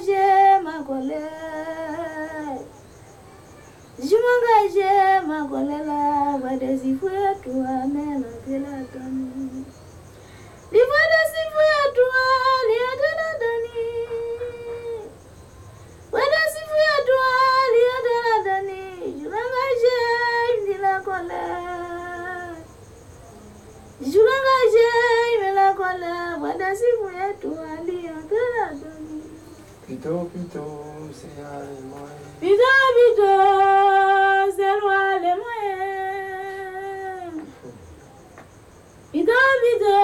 m'engager ma colère. Je m'engageais ma colère là, va des ifouets toi, mais la vie la donne. L'ivre des ifouets toi, l'ia de la donne. Va des ifouets toi, l'ia de la donne. Je m'engageais, il la colère. Je m'engageais, il la colère. Va des ifouets toi, l'ia de la donne. Pito, c'est à moi. Pito, c'est loin les moyens. Pito,